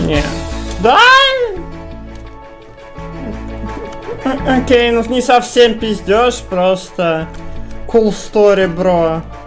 Нет. Да? Окей, ну не совсем пиздешь, просто cool story, бро.